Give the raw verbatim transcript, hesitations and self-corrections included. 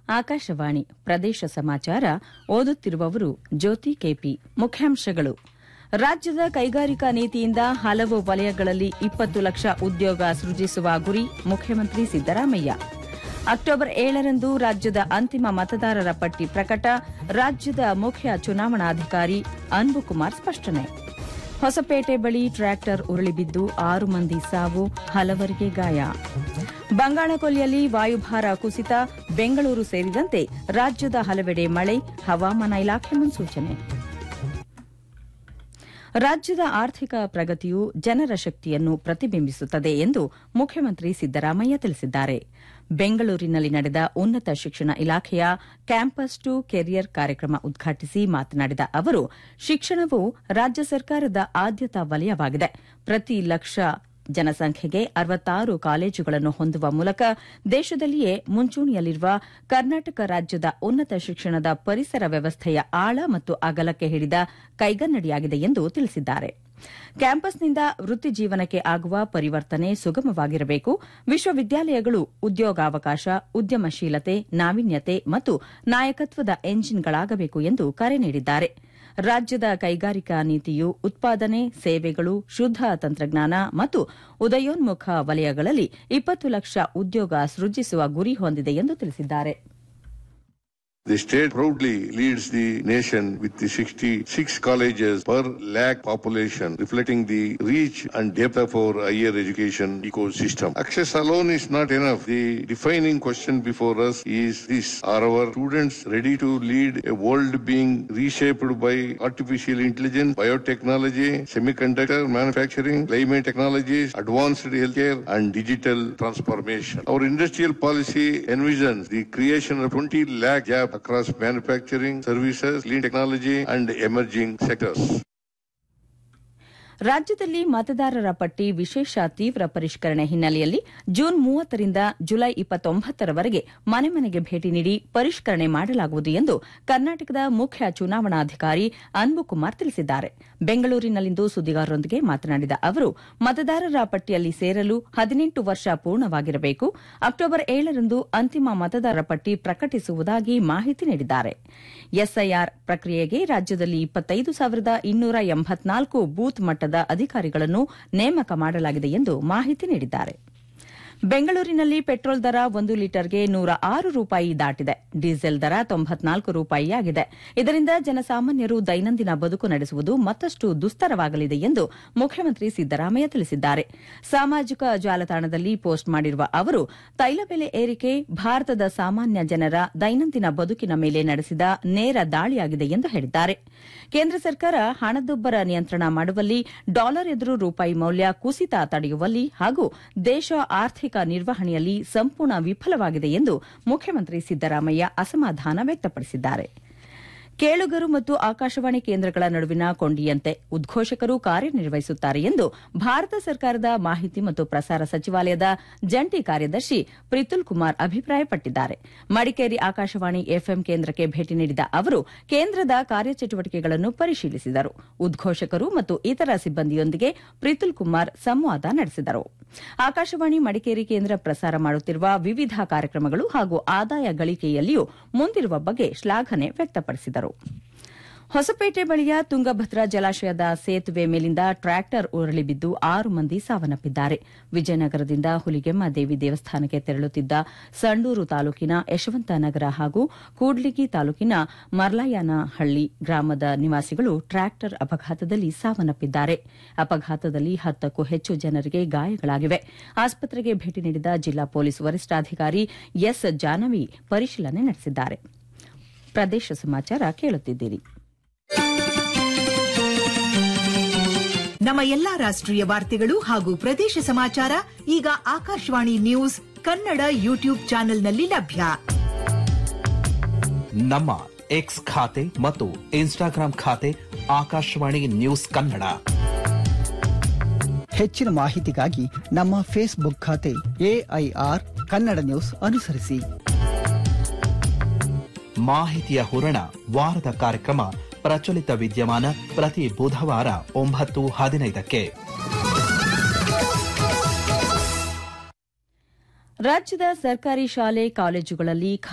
ಆಕಾಶವಾಣಿ ಪ್ರದೇಶ ಸಮಾಚಾರ ಓದುತ್ತಿರುವವರು ಜ್ಯೋತಿ ಕೆಪಿ. ಮುಖ್ಯಾಂಶಗಳು: ರಾಜ್ಯದ ಕೈಗಾರಿಕಾ ನೀತಿಯಿಂದ ಹಲವು ವಲಯಗಳಲ್ಲಿ ಇಪ್ಪತ್ತು ಲಕ್ಷ ಉದ್ಯೋಗ ಸೃಜಿಸುವ ಗುರಿ ಮುಖ್ಯಮಂತ್ರಿ ಸಿದ್ದರಾಮಯ್ಯ. ಅಕ್ಟೋಬರ್ ಏಳರಂದು ರಾಜ್ಯದ ಅಂತಿಮ ಮತದಾರರ ಪಟ್ಟಿ ಪ್ರಕಟ, ರಾಜ್ಯದ ಮುಖ್ಯ ಚುನಾವಣಾಧಿಕಾರಿ ಅನ್ಬುಕುಮಾರ್ ಸ್ಪಷ್ಟನೆ. ಹೊಸಪೇಟೆ ಬಳಿ ಟ್ರ್ಯಾಕ್ಟರ್ ಉರುಳಿಬಿದ್ದು ಆರು ಮಂದಿ ಸಾವು, ಹಲವರಿಗೆ ಗಾಯ. ಬಂಗಾಳಕೊಲ್ಲಿಯಲ್ಲಿ ವಾಯುಭಾರ ಕುಸಿತ, ಬೆಂಗಳೂರು ಸೇರಿದಂತೆ ರಾಜ್ಯದ ಹಲವೆಡೆ ಮಳೆ, ಹವಾಮಾನ ಇಲಾಖೆ ಮುನ್ಸೂಚನೆ. ರಾಜ್ಯದ ಆರ್ಥಿಕ ಪ್ರಗತಿಯು ಜನರ ಶಕ್ತಿಯನ್ನು ಪ್ರತಿಬಿಂಬಿಸುತ್ತದೆ ಎಂದು ಮುಖ್ಯಮಂತ್ರಿ ಸಿದ್ದರಾಮಯ್ಯ ತಿಳಿಸಿದ್ದಾರೆ. ಬೆಂಗಳೂರಿನಲ್ಲಿ ನಡೆದ ಉನ್ನತ ಶಿಕ್ಷಣ ಇಲಾಖೆಯ ಕ್ಯಾಂಪಸ್ ಟು ಕೆರಿಯರ್ ಕಾರ್ಯಕ್ರಮ ಉದ್ಘಾಟಿಸಿ ಮಾತನಾಡಿದ ಅವರು, ಶಿಕ್ಷಣವು ರಾಜ್ಯ ಸರ್ಕಾರದ ಆದ್ಯತಾ ವಲಯವಾಗಿದೆ. ಪ್ರತಿ ಲಕ್ಷ ಜನಸಂಖ್ಯೆಗೆ ಅರವತ್ತಾರು ಕಾಲೇಜುಗಳನ್ನು ಹೊಂದುವ ಮೂಲಕ ದೇಶದಲ್ಲಿಯೇ ಮುಂಚೂಣಿಯಲ್ಲಿರುವ ಕರ್ನಾಟಕ ರಾಜ್ಯದ ಉನ್ನತ ಶಿಕ್ಷಣದ ಪರಿಸರ ವ್ಯವಸ್ಥೆಯ ಆಳ ಮತ್ತು ಅಗಲಕ್ಕೆ ಹಿಡಿದ ಕೈಗನ್ನಡಿಯಾಗಿದೆ ಎಂದು ತಿಳಿಸಿದ್ದಾರೆ. ಕ್ಯಾಂಪಸ್ನಿಂದ ವೃತ್ತಿ ಜೀವನಕ್ಕೆ ಆಗುವ ಪರಿವರ್ತನೆ ಸುಗಮವಾಗಿರಬೇಕು. ವಿಶ್ವವಿದ್ಯಾಲಯಗಳು ಉದ್ಯೋಗಾವಕಾಶ, ಉದ್ಯಮಶೀಲತೆ, ನಾವೀನ್ಯತೆ ಮತ್ತು ನಾಯಕತ್ವದ ಎಂಜಿನ್ಗಳಾಗಬೇಕು ಎಂದು ಕರೆ ನೀಡಿದ್ದಾರೆ. ರಾಜ್ಯದ ಕೈಗಾರಿಕಾ ನೀತಿಯು ಉತ್ಪಾದನೆ, ಸೇವೆಗಳು, ಶುದ್ದ ತಂತ್ರಜ್ಞಾನ ಮತ್ತು ಉದಯೋನ್ಮುಖ ವಲಯಗಳಲ್ಲಿ ಇಪ್ಪತ್ತು ಲಕ್ಷ ಉದ್ಯೋಗ ಸೃಜಿಸುವ ಗುರಿ ಹೊಂದಿದೆ ಎಂದು ತಿಳಿಸಿದ್ದಾರೆ. The state proudly leads the nation with the sixty-six colleges per lakh population, reflecting the reach and depth of our higher education ecosystem. Access alone is not enough. The defining question before us is this: are our students ready to lead a world being reshaped by artificial intelligence, biotechnology, semiconductor manufacturing, climate technologies, advanced healthcare, and digital transformation? Our industrial policy envisions the creation of twenty lakh jobs across manufacturing, services, clean technology, and emerging sectors. ರಾಜ್ಯದಲ್ಲಿ ಮತದಾರರ ಪಟ್ಟಿ ವಿಶೇಷ ತೀವ್ರ ಪರಿಷ್ಕರಣೆ ಹಿನ್ನೆಲೆಯಲ್ಲಿ June ಮೂವತ್ತರಿಂದ July ಇಪ್ಪತ್ತೊಂಬತ್ತರವರೆಗೆ ಮನೆ ಮನೆಗೆ ಭೇಟಿ ನೀಡಿ ಪರಿಷ್ಕರಣೆ ಮಾಡಲಾಗುವುದು ಎಂದು ಕರ್ನಾಟಕದ ಮುಖ್ಯ ಚುನಾವಣಾಧಿಕಾರಿ ಅನ್ಬುಕುಮಾರ್ ತಿಳಿಸಿದ್ದಾರೆ. ಬೆಂಗಳೂರಿನಲ್ಲಿಂದು ಸುದ್ದಿಗಾರರೊಂದಿಗೆ ಮಾತನಾಡಿದ ಅವರು, ಮತದಾರರ ಪಟ್ಟಿಯಲ್ಲಿ ಸೇರಲು ಹದಿನೆಂಟು ವರ್ಷ ಪೂರ್ಣವಾಗಿರಬೇಕು. ಅಕ್ಟೋಬರ್ ಏಳರಂದು ಅಂತಿಮ ಮತದಾರರ ಪಟ್ಟಿ ಪ್ರಕಟಿಸುವುದಾಗಿ ಮಾಹಿತಿ ನೀಡಿದ್ದಾರೆ. ಎಸ್ಐಆರ್ ಪ್ರಕ್ರಿಯೆಗೆ ರಾಜ್ಯದಲ್ಲಿ ಇಪ್ಪತ್ತೈದು ಸಾವಿರದ ಇನ್ನೂರ ಎಂಬತ್ನಾಲ್ಕು ಬೂತ್ ಮಟ್ಟದ ಅಧಿಕಾರಿಗಳನ್ನು ನೇಮಕ ಮಾಡಲಾಗಿದೆ ಎಂದು ಮಾಹಿತಿ ನೀಡಿದ್ದಾರೆ. ಬೆಂಗಳೂರಿನಲ್ಲಿ ಪೆಟ್ರೋಲ್ ದರ ಒಂದು ಲೀಟರ್ಗೆ ನೂರ ಆರು ರೂಪಾಯಿ ದಾಟಿದೆ. ಡೀಸೆಲ್ ದರ ತೊಂಬತ್ನಾಲ್ಕು ರೂಪಾಯಿಯಾಗಿದೆ. ಇದರಿಂದ ಜನಸಾಮಾನ್ಯರು ದೈನಂದಿನ ಬದುಕು ನಡೆಸುವುದು ಮತ್ತಷ್ಟು ದುಸ್ತರವಾಗಲಿದೆ ಎಂದು ಮುಖ್ಯಮಂತ್ರಿ ಸಿದ್ದರಾಮಯ್ಯ ತಿಳಿಸಿದ್ದಾರೆ. ಸಾಮಾಜಿಕ ಜಾಲತಾಣದಲ್ಲಿ ಪೋಸ್ಟ್ ಮಾಡಿರುವ ಅವರು, ತೈಲ ಬೆಲೆ ಏರಿಕೆ ಭಾರತದ ಸಾಮಾನ್ಯ ಜನರ ದೈನಂದಿನ ಬದುಕಿನ ಮೇಲೆ ನಡೆಸಿದ ನೇರ ದಾಳಿಯಾಗಿದೆ ಎಂದು ಹೇಳಿದ್ದಾರೆ. ಕೇಂದ್ರ ಸರ್ಕಾರ ಹಣದುಬ್ಬರ ನಿಯಂತ್ರಣ ಮಾಡುವಲ್ಲಿ, ಡಾಲರ್ ಎದುರು ರೂಪಾಯಿ ಮೌಲ್ಯ ಕುಸಿತ ತಡೆಯುವಲ್ಲಿ ಹಾಗೂ ದೇಶ ಆರ್ಥಿಕ ನಿರ್ವಹಣೆಯಲ್ಲಿ ಸಂಪೂರ್ಣ ವಿಫಲವಾಗಿದೆ ಎಂದು ಮುಖ್ಯಮಂತ್ರಿ ಸಿದ್ದರಾಮಯ್ಯ ಅಸಮಾಧಾನ ವ್ಯಕ್ತಪಡಿಸಿದ್ದಾರೆ. ಕೇಳುಗರು ಮತ್ತು ಆಕಾಶವಾಣಿ ಕೇಂದ್ರಗಳ ನಡುವಿನ ಕೊಂಡಿಯಂತೆ ಉದ್ಘೋಷಕರು ಕಾರ್ಯನಿರ್ವಹಿಸುತ್ತಾರೆ ಎಂದು ಭಾರತ ಸರ್ಕಾರದ ಮಾಹಿತಿ ಮತ್ತು ಪ್ರಸಾರ ಸಚಿವಾಲಯದ ಜಂಟಿ ಕಾರ್ಯದರ್ಶಿ ಪ್ರಿತುಲ್ ಕುಮಾರ್ ಅಭಿಪ್ರಾಯಪಟ್ಟಿದ್ದಾರೆ. ಮಡಿಕೇರಿ ಆಕಾಶವಾಣಿ ಎಫ್ಎಂ ಕೇಂದ್ರಕ್ಕೆ ಭೇಟಿ ನೀಡಿದ ಅವರು ಕೇಂದ್ರದ ಕಾರ್ಯಚಟುವಟಿಕೆಗಳನ್ನು ಪರಿಶೀಲಿಸಿದರು. ಉದ್ಘೋಷಕರು ಮತ್ತು ಇತರ ಸಿಬ್ಬಂದಿಯೊಂದಿಗೆ ಪ್ರಿತುಲ್ ಕುಮಾರ್ ಸಂವಾದ ನಡೆಸಿದರು. ಆಕಾಶವಾಣಿ ಮಡಿಕೇರಿ ಕೇಂದ್ರ ಪ್ರಸಾರ ಮಾಡುತ್ತಿರುವ ವಿವಿಧ ಕಾರ್ಯಕ್ರಮಗಳು ಹಾಗೂ ಆದಾಯ ಗಳಿಕೆಯಲ್ಲಿಯೂ ಮುಂದಿರುವ ಬಗ್ಗೆ ಶ್ಲಾಘನೆ ವ್ಯಕ್ತಪಡಿಸಿದರು. ಹೊಸಪೇಟೆ ಬಳಿಯ ತುಂಗಭದ್ರಾ ಜಲಾಶಯದ ಸೇತುವೆ ಮೇಲಿಂದ ಟ್ರ್ಯಾಕ್ಟರ್ ಉರುಳಿಬಿದ್ದು ಆರು ಮಂದಿ ಸಾವನ್ನಪ್ಪಿದ್ದಾರೆ. ವಿಜಯನಗರದಿಂದ ಹುಲಿಗೆಮ್ಮ ದೇವಿ ದೇವಸ್ಥಾನಕ್ಕೆ ತೆರಳುತ್ತಿದ್ದ ಸಂಡೂರು ತಾಲೂಕಿನ ಯಶವಂತನಗರ ಹಾಗೂ ಕೂಡ್ಲಿಗಿ ತಾಲೂಕಿನ ಮರ್ಲಾಯನಹಳ್ಳಿ ಗ್ರಾಮದ ನಿವಾಸಿಗಳು ಟ್ರ್ಯಾಕ್ಟರ್ ಅಪಘಾತದಲ್ಲಿ ಸಾವನ್ನಪ್ಪಿದ್ದಾರೆ. ಅಪಘಾತದಲ್ಲಿ ಹತ್ತಕ್ಕೂ ಹೆಚ್ಚು ಜನರಿಗೆ ಗಾಯಗಳಾಗಿವೆ. ಆಸ್ಪತ್ರೆಗೆ ಭೇಟಿ ನೀಡಿದ ಜಿಲ್ಲಾ ಪೊಲೀಸ್ ವರಿಷ್ಠಾಧಿಕಾರಿ ಎಸ್ ಜಾನವಿ ಪರಿಶೀಲನೆ ನಡೆಸಿದ್ದಾರೆ. ಪ್ರದೇಶ ಸಮಾಚಾರ ಕೇಳುತ್ತಿದ್ದೀರಿ. ನಮ್ಮ ಎಲ್ಲಾ ರಾಷ್ಟ್ರೀಯ ವಾರ್ತೆಗಳು ಹಾಗೂ ಪ್ರದೇಶ ಸಮಾಚಾರ ಈಗ ಆಕಾಶವಾಣಿ ನ್ಯೂಸ್ ಕನ್ನಡ ಯೂಟ್ಯೂಬ್ ಚಾನೆಲ್ನಲ್ಲಿ ಲಭ್ಯ. ನಮ್ಮ ಎಕ್ಸ್ ಖಾತೆ ಮತ್ತು ಇನ್ಸ್ಟಾಗ್ರಾಂ ಖಾತೆ ಆಕಾಶವಾಣಿ ನ್ಯೂಸ್ ಕನ್ನಡ. ಹೆಚ್ಚಿನ ಮಾಹಿತಿಗಾಗಿ ನಮ್ಮ ಫೇಸ್ಬುಕ್ ಖಾತೆ ಎಐಆರ್ ಕನ್ನಡ ನ್ಯೂಸ್ ಅನುಸರಿಸಿ. ಮಾಹಿತಿಯ ಹೂರಣ ವಾರದ ಕಾರ್ಯಕ್ರಮ ಪ್ರಚಲಿತ ವಿದ್ಯಮಾನ ಪ್ರತಿ ಬುಧವಾರ ಒಂಬತ್ತು ಹದಿನೈದಕ್ಕೆ. ರಾಜ್ಯದ ಸರ್ಕಾರಿ ಶಾಲೆ ಕಾಲೇಜುಗಳಲ್ಲಿ